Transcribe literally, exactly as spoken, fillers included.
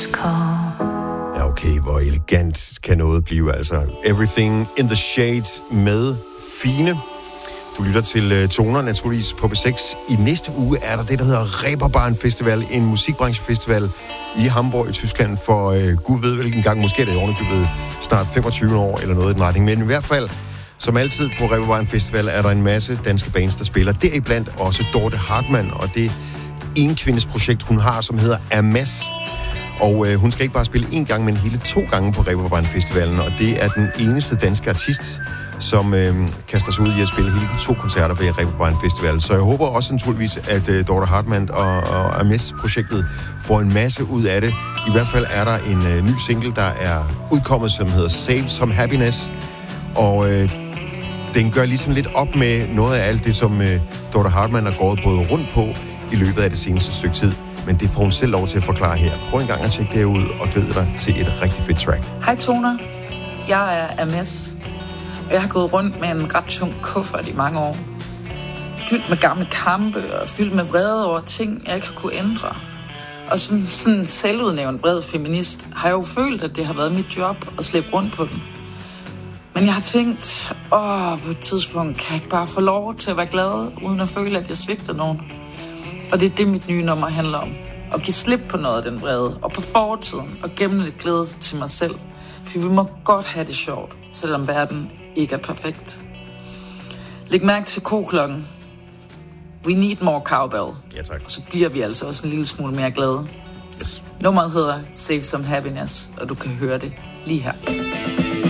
Ja, okay, hvor elegant kan noget blive, altså. Everything in the Shade med Fine. Du lytter til uh, Toner, naturligvis på B seks. I næste uge er der det, der hedder Reeperbahn Festival, en musikbranchefestival i Hamburg i Tyskland for uh, gud ved hvilken gang. Måske er det ovenikøbet snart femogtyve år eller noget i den retning. Men i hvert fald, som altid på Reeperbahn Festival, er der en masse danske bands, der spiller. Deriblandt også Dorte Hartmann, og det enkvindes projekt, hun har, som hedder Amas. Og øh, hun skal ikke bare spille én gang, men hele to gange på Reeperbahn Festivalen, og det er den eneste danske artist, som øh, kaster sig ud i at spille hele to koncerter ved Reeperbahn Festival. Så jeg håber også naturligvis, at øh, Dorte Hartmann og, og Amas-projektet får en masse ud af det. I hvert fald er der en øh, ny single, der er udkommet, som hedder Save Some Happiness, og øh, den gør ligesom lidt op med noget af alt det, som øh, Dorte Hartmann har gået både rundt på i løbet af det seneste stykke tid. Men det får hun selv lov til at forklare her. Prøv en gang at tjekke det ud og glæde dig til et rigtig fedt track. Hej Toner, jeg er Amas, og jeg har gået rundt med en ret tung kuffert i mange år. Fyldt med gamle kampe og fyldt med vrede over ting, jeg ikke har kunne ændre. Og som sådan en selvudnævnt vred feminist har jeg jo følt, at det har været mit job at slæbe rundt på den. Men jeg har tænkt, åh, på et tidspunkt kan jeg ikke bare få lov til at være glad, uden at føle, at jeg svigter nogen. Og det er det, mit nye nummer handler om. At give slip på noget af den vrede, og på fortiden, og gemme lidt glæde til mig selv. For vi må godt have det sjovt, selvom verden ikke er perfekt. Læg mærke til koklokken. We need more cowbell. Ja, tak. Og så bliver vi altså også en lille smule mere glade. Yes. Nummeret hedder Save Some Happiness, og du kan høre det lige her.